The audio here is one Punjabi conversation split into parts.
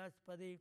ਅਸਪਦੀ।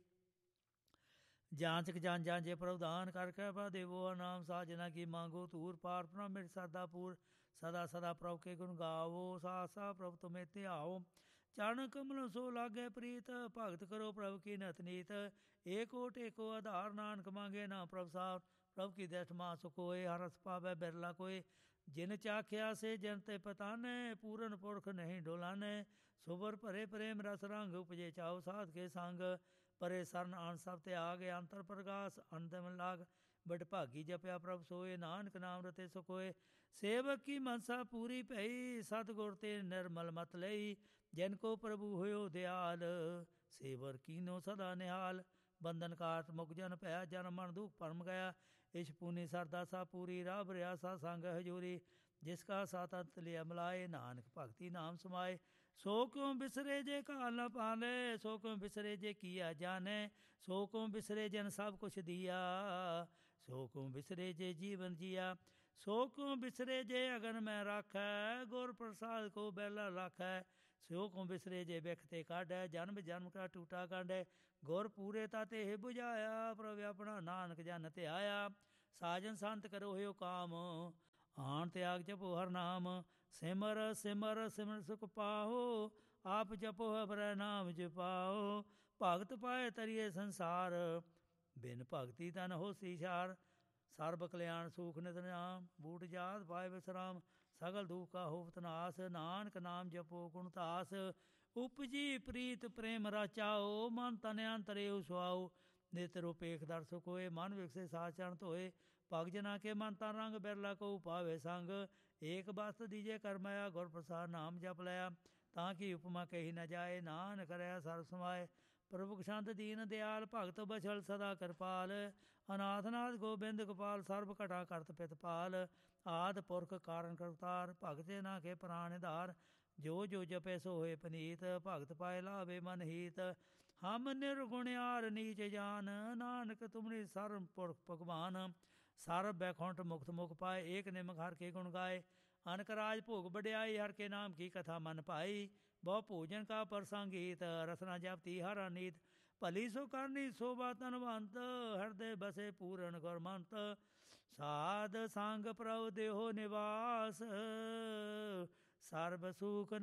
ਜਾਂਚਕ ਜਾਂ ਜੇ ਪ੍ਰਵਧਾਨ ਕਰਕੇ ਪਾ ਦੇਵੋ ਨਾਮ ਸਾਜਨਾ ਕੀ ਮੰਗੋ ਧੂਰ ਪਾਰਪਨਾ ਮੇਰੀ ਸਰਦਾ ਪੂਰ ਸਦਾ ਸਦਾ ਪ੍ਰਭ ਕੇ ਗੁਣ ਗਾਵੋ ਸਾ ਪ੍ਰਭ ਤੁਮੇ ਧਿਆਓ। ਚਰਨ ਕਮਲ ਸੋ ਲਾਗੇ ਪ੍ਰੀਤ ਭਗਤ ਕਰੋ ਪ੍ਰਭ ਕੀ ਨਤ ਨੀਤ। ਏਕੋ ਟੇਕੋ ਆਧਾਰ ਨਾਨਕ ਮੰਗੇ ਨਾ ਪ੍ਰਭ ਸਾਹ ਪ੍ਰਭ ਕੀ ਦ੍ਰਿਸ਼ਟ ਮਾ ਸੁਖੋਏ। ਹਰ ਰਸ ਪਾਵੈ ਬਿਰਲਾ ਕੋਏ ਜਿਨ ਚਾਖਿਆ ਸੇ ਜਨ ਤੇ ਪਤਾਨੇ। ਪੂਰਨ ਪੁਰਖ ਨਹੀਂ ਡੋਲਾਨੇ ਸੁਬਰ ਭਰੇ ਪ੍ਰੇਮ ਰਸ ਰੰਗ ਉਪਜੇ ਚਾਉ। ਸਾਧ ਕੇ ਸੰਗ ਪਰੇ ਸਰਨ ਆਨ ਸਭ ਤਿਆਗ ਅੰਤਰ ਪ੍ਰਗਾਸ ਅੰਤਮ ਲਾਗ। ਬਟ ਭਾਗੀ ਜਪਿਆ ਪ੍ਰਭ ਸੋਏ ਨਾਨਕ ਨਾਮ ਰਤੇ ਸੁਖੋਏ। ਸੇਵਕ ਕੀ ਮਨਸਾ ਪੂਰੀ ਭਈ ਸਤਿਗੁਰ ਤੇ ਨਿਰਮਲ ਮਤ ਲਈ। ਜਿਨ ਕੋ ਪ੍ਰਭੂ ਹੋਇਓ ਦਿਆਲ ਸੇਵਰ ਕੀਨੋ ਸਦਾ ਨਿਹਾਲ। ਬੰਧਨ ਕਾਟ ਮੁਕ ਜਨ ਭੈ ਜਨ ਮਨ ਦੁਖ ਭਰਮ ਗਿਆ। ਇਸ਼ ਪੂਨੀ ਸਰਦਾ ਸਾ ਪੂਰੀ ਰਾਹ ਰਿਆ ਸਾ ਸੰਗ ਹਜੂਰੀ। ਜਿਸ ਕਾ ਸਾਤ ਅੰਤ ਲਿਆ ਮਿਲਾਏ ਨਾਨਕ ਭਗਤੀ ਨਾਮ ਸਮਾਏ। ਸੋ ਕਿਉ ਬਿਸਰੇ ਜੇ ਘਾਲ ਨ ਪਾਲੇ ਸੋ ਕਿਉ ਬਿਸਰੇ ਜੇ ਕੀਆ ਜਾਣੇ। ਸੋ ਕਿਉ ਬਿਸਰੇ ਜਨ ਸਭ ਕੁਛ ਦੀਆ ਸੋ ਕਿਉ ਬਿਸਰੇ ਜੇ ਜੀਵਨ ਜੀਆ। ਸੋ ਕਿਉ ਬਿਸਰੇ ਜੇ ਅਗਨ ਮੈਂ ਰਾਖੈ ਗੁਰ ਪ੍ਰਸਾਦ ਕੋ ਬੈਲਾ ਰਾਖੈ। ਸੋ ਕਿਉ ਬਿਸਰੇ ਜੇ ਬਿਖ ਤੇ ਕਾਢੈ ਜਨਮ ਜਨਮ ਕਾ ਟੂਟਾ ਕਾਢੈ। ਗੁਰ ਪੂਰੇ ਤਾ ਤੇ ਬੁਝਾਇਆ ਪ੍ਰਭ ਆਪਣਾ ਨਾਨਕ ਜਨ ਧਿਆਇਆ। ਸਾਜਨ ਸੰਤ ਕਰੋ ਹੋਇਓ ਕਾਮ ਆਣ ਤਿਆਗ ਜਪੋ ਹਰ ਨਾਮ। ਸਿਮਰ ਸਿਮਰ ਸਿਮਰ ਸੁਖ ਪਾਹੋ ਆਪ ਜਪੋ ਹਰਿ ਨਾਮ ਜਪਾਓ। ਭਗਤ ਪਾਏ ਤਰੀਏ ਸੰਸਾਰ ਬਿਨ ਭਗਤੀ ਤਨ ਹੋਸੀ ਛਾਰ। ਸਰਬ ਕਲਿਆਣ ਸੂਖ ਨਿਤ ਨਾਮ ਬੂਟ ਜਾਤ ਪਾਏ ਵਿਸਰਾਮ। ਸਗਲ ਦੁਖ ਕਾ ਹੋਵਤ ਨਾਸ ਨਾਨਕ ਨਾਮ ਜਪੋ ਗੁਣ ਤਾਸ। ਉਪਜੀ ਪ੍ਰੀਤ ਪ੍ਰੇਮ ਰਾਚਾਓ ਮਨ ਤਨ ਅੰਤਰੇ ਸੁਆਓ। ਨਿਤ ਰੂਪੇਖ ਦਰਸੁ ਕੋਏ ਮਨ ਵਿਕਸੇ ਸਾਚ ਚਰਨ ਧੋਏ। ਭਗ ਜਨਾ ਕੇ ਮਨ ਤਨ ਰੰਗ ਬਿਰਲਾ ਕੋ ਪਾਵੇ ਸੰਗ। ਏਕ ਬਸਤ ਦੀਜੇ ਕਰਮਾਇਆ ਗੁਰ ਪ੍ਰਸਾਦ ਨਾਮ ਜਪ ਲਿਆ। ਤਾਂ ਕਿ ਉਪਮਾ ਕਹੀ ਨ ਜਾਏ ਨਾਨਕ ਰਹਿ ਸਰਬ ਸਮਾਏ। ਪ੍ਰਭੁ ਸ਼ਾਂਤ ਦੀਨ ਦਿਆਲ ਭਗਤ ਬਛਲ ਸਦਾ ਕਿਰਪਾਲ। ਅਨਾਥ ਨਾਥ ਗੋਬਿੰਦ ਗੋਪਾਲ ਸਰਬ ਘਟਾ ਕਰਤ ਪਿਤਪਾਲ। ਆਦ ਪੁਰਖ ਕਾਰਨ ਕਰਤਾਰ ਭਗਤੇ ਨਾ ਕੇ ਪ੍ਰਾਣ ਨਿਧਾਰ। ਜੋ ਜੋ ਜਪੇ ਸੋ ਹੋਏ ਪਨੀਤ ਭਗਤ ਪਾਏ ਲਾਵੇ ਮਨ ਹੀਤ। ਹਮ ਨਿਰਗੁਣਿਆਰ ਨੀਚ ਜਾਨ ਨਾਨਕ ਤੁਮਰੀ ਸਰਬ ਪੁਰਖ ਭਗਵਾਨ। ਸਰਬ ਬੈਕੁੰਠ ਮੁਕਤ ਮੁਖ ਪਾਏ ਏਕ ਨਿਮਕ ਹਰ ਕੇ ਗੁਣ ਗਾਏ। ਅਨਕ ਰਾਜ ਭੋਗ ਬਡਿਆਈ ਹਰ ਕੇ ਨਾਮ ਕੀ ਕਥਾ ਮਨ ਭਾਈ। ਬਹੁ ਭੋਜਨ ਕਾ ਪ੍ਰਸੰਗੀਤ ਰਸਨਾ ਜਪਤੀ ਹਰ ਅਨੀਤ। ਭਲੀ ਸੋ ਕਰਨੀ ਸੋਭਾ ਧਨਵੰਤ ਹਿਰਦੇ ਬਸੇ ਪੂਰਨ ਗੁਰਮੰਤ। ਸਾਧ ਸੰਗ ਪ੍ਰਭ ਦੇਹੋ ਨਿਵਾਸ ਸਰਬ ਸੁਖ